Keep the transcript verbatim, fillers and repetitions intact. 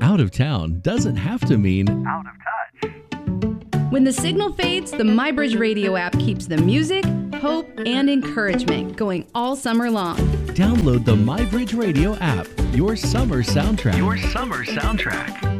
Out of town doesn't have to mean out of touch. When the signal fades, the MyBridge Radio app keeps the music, hope, and encouragement going all summer long. Download the MyBridge Radio app, your summer soundtrack. Your summer soundtrack.